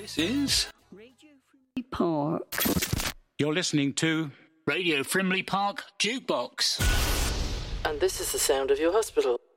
This is Radio Frimley Park. You're listening to Radio Frimley Park Jukebox. And this is the sound of your hospital.